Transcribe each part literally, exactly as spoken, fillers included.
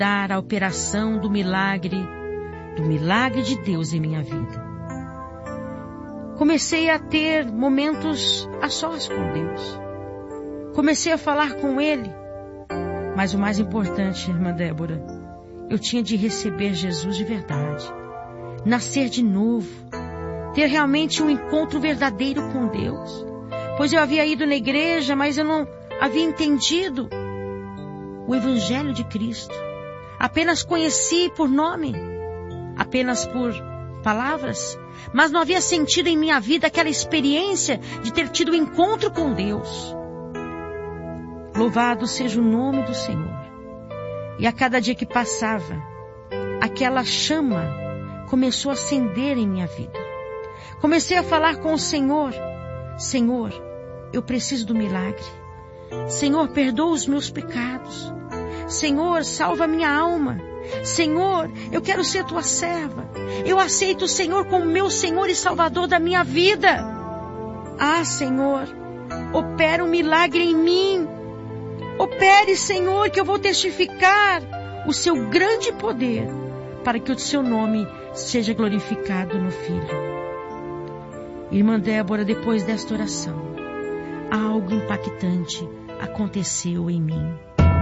a operação do milagre, do milagre de Deus em minha vida. Comecei a ter momentos a sós com Deus. Comecei a falar com Ele. Mas o mais importante, irmã Débora, eu tinha de receber Jesus de verdade. Nascer de novo. Ter realmente um encontro verdadeiro com Deus. Pois eu havia ido na igreja, mas eu não havia entendido o Evangelho de Cristo. Apenas conheci por nome, apenas por palavras, mas não havia sentido em minha vida aquela experiência de ter tido um encontro com Deus. Louvado seja o nome do Senhor. E a cada dia que passava, aquela chama começou a acender em minha vida. Comecei a falar com o Senhor. Senhor, eu preciso do milagre. Senhor, perdoa os meus pecados. Senhor, salva minha alma. Senhor, eu quero ser tua serva. Eu aceito o Senhor como meu Senhor e Salvador da minha vida. Ah, Senhor, opera um milagre em mim. Opere, Senhor, que eu vou testificar o seu grande poder para que o seu nome seja glorificado no Filho. Irmã Débora, depois desta oração, algo impactante aconteceu em mim.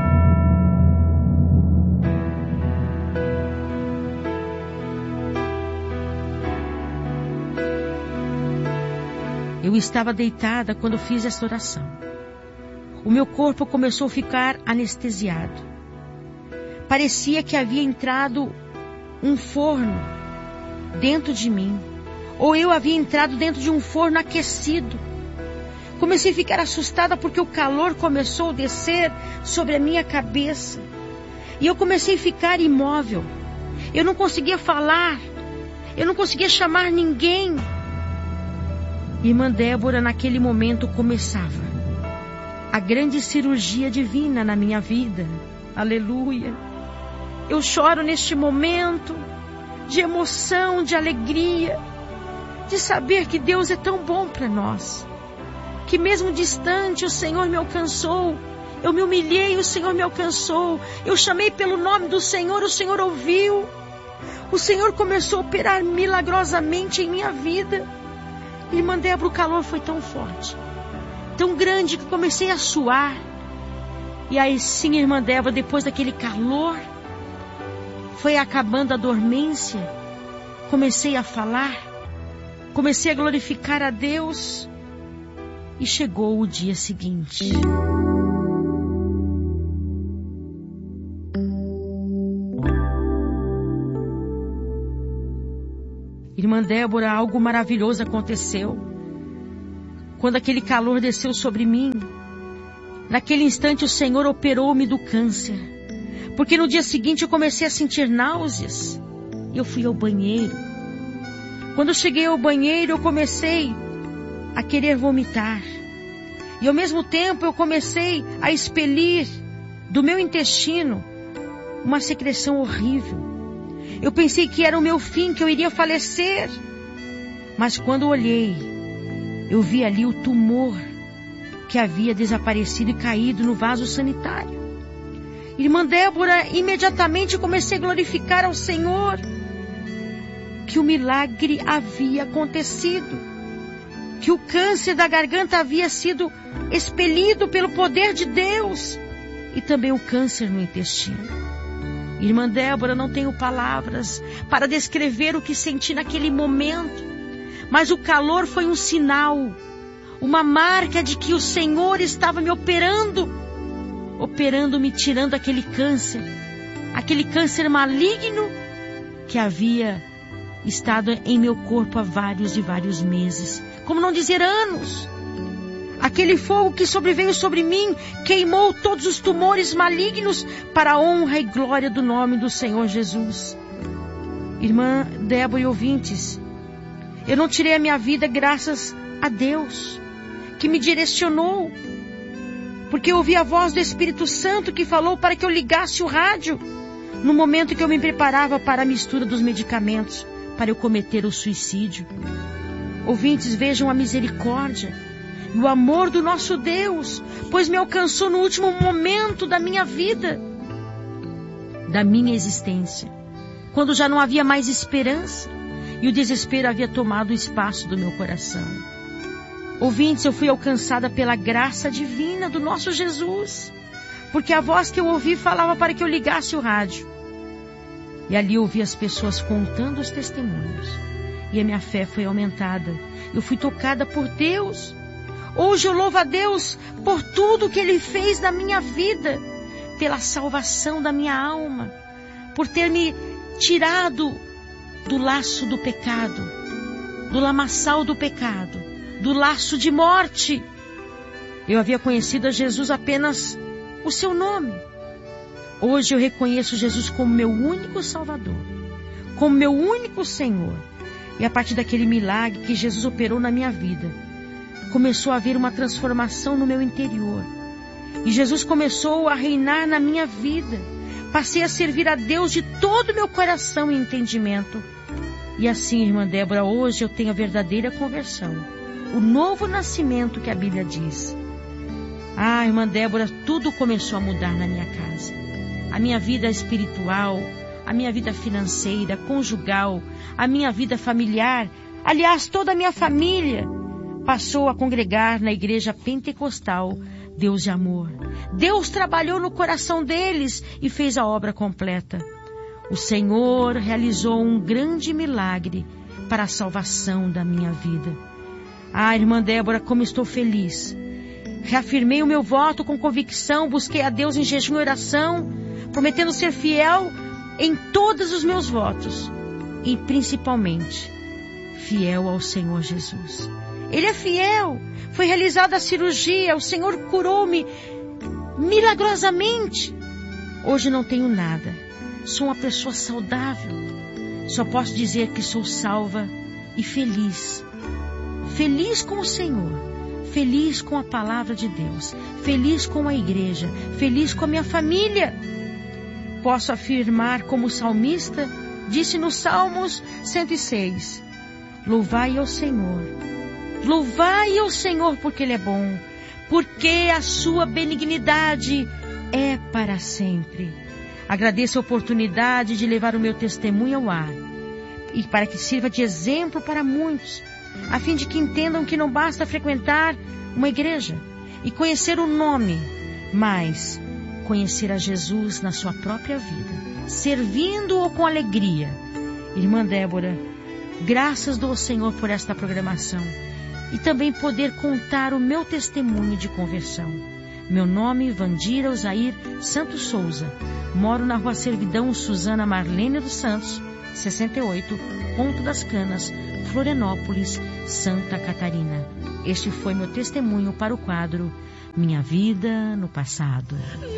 Eu estava deitada quando fiz esta oração. O meu corpo começou a ficar anestesiado. Parecia que havia entrado um forno dentro de mim. Ou eu havia entrado dentro de um forno aquecido. Comecei a ficar assustada porque o calor começou a descer sobre a minha cabeça. E eu comecei a ficar imóvel. Eu não conseguia falar. Eu não conseguia chamar ninguém. Irmã Débora, naquele momento começava a grande cirurgia divina na minha vida. Aleluia. Eu choro neste momento de emoção, de alegria, de saber que Deus é tão bom para nós. Que mesmo distante o Senhor me alcançou. Eu me humilhei, o Senhor me alcançou. Eu chamei pelo nome do Senhor, o Senhor ouviu. O Senhor começou a operar milagrosamente em minha vida. Irmã Débora, o calor foi tão forte, tão grande, que comecei a suar. E aí sim, irmã Débora, depois daquele calor, foi acabando a dormência. Comecei a falar, comecei a glorificar a Deus. E chegou o dia seguinte. Irmã Débora, algo maravilhoso aconteceu. Quando aquele calor desceu sobre mim, naquele instante o Senhor operou-me do câncer. Porque no dia seguinte eu comecei a sentir náuseas. E eu fui ao banheiro. Quando eu cheguei ao banheiro, eu comecei a querer vomitar. E ao mesmo tempo eu comecei a expelir do meu intestino uma secreção horrível. Eu pensei que era o meu fim, que eu iria falecer. Mas quando olhei, eu vi ali o tumor que havia desaparecido e caído no vaso sanitário. Irmã Débora, imediatamente comecei a glorificar ao Senhor que o milagre havia acontecido. Que o câncer da garganta havia sido expelido pelo poder de Deus. E também o câncer no intestino. Irmã Débora, não tenho palavras para descrever o que senti naquele momento. Mas o calor foi um sinal, uma marca de que o Senhor estava me operando. Operando, me tirando aquele câncer. Aquele câncer maligno que havia estado em meu corpo há vários e vários meses. Como não dizer anos. Aquele fogo que sobreveio sobre mim queimou todos os tumores malignos para a honra e glória do nome do Senhor Jesus. Irmã Débora e ouvintes, eu não tirei a minha vida graças a Deus, que me direcionou, porque eu ouvi a voz do Espírito Santo que falou para que eu ligasse o rádio no momento que eu me preparava para a mistura dos medicamentos, para eu cometer o suicídio. Ouvintes, vejam a misericórdia e o amor do nosso Deus, pois me alcançou no último momento da minha vida. da minha existência, quando já não havia mais esperança e o desespero havia tomado o espaço do meu coração. Ouvintes, eu fui alcançada pela graça divina do nosso Jesus, porque a voz que eu ouvi falava para que eu ligasse o rádio. E ali eu ouvi as pessoas contando os testemunhos. E a minha fé foi aumentada. Eu fui tocada por Deus. Hoje eu louvo a Deus por tudo que Ele fez na minha vida, pela salvação da minha alma, por ter me tirado do laço do pecado, do lamaçal do pecado, do laço de morte. Eu havia conhecido a Jesus apenas o seu nome. Hoje eu reconheço Jesus como meu único Salvador, como meu único Senhor. E a partir daquele milagre que Jesus operou na minha vida, começou a haver uma transformação no meu interior. E Jesus começou a reinar na minha vida. Passei a servir a Deus de todo o meu coração e entendimento. E assim, irmã Débora, hoje eu tenho a verdadeira conversão, o novo nascimento que a Bíblia diz. Ah, irmã Débora, tudo começou a mudar na minha casa. A minha vida espiritual, a minha vida financeira, conjugal, a minha vida familiar, aliás, toda a minha família passou a congregar na igreja pentecostal Deus de Amor. Deus trabalhou no coração deles e fez a obra completa. O Senhor realizou um grande milagre para a salvação da minha vida. Ah, irmã Débora, como estou feliz. Reafirmei o meu voto com convicção, busquei a Deus em jejum e oração, prometendo ser fiel em todos os meus votos e principalmente fiel ao Senhor Jesus. Ele é fiel. Foi realizada a cirurgia, o Senhor curou-me milagrosamente. Hoje não tenho nada. Sou uma pessoa saudável. Só posso dizer que sou salva e feliz. Feliz com o Senhor. Feliz com a palavra de Deus. Feliz com a igreja. Feliz com a minha família. Posso afirmar como o salmista disse no Salmos cento e seis. Louvai ao Senhor. Louvai ao Senhor porque Ele é bom. Porque a sua benignidade é para sempre. Agradeço a oportunidade de levar o meu testemunho ao ar. E para que sirva de exemplo para muitos. A fim de que entendam que não basta frequentar uma igreja e conhecer o nome, mas conhecer a Jesus na sua própria vida, servindo-o com alegria. Irmã Débora, graças dou ao Senhor por esta programação e também poder contar o meu testemunho de conversão. Meu nome é Vandira Osair Santos Souza. Moro na Rua Servidão Suzana Marlene dos Santos, sessenta e oito, Ponto das Canas, Florianópolis, Santa Catarina. Este foi meu testemunho para o quadro Minha Vida no Passado.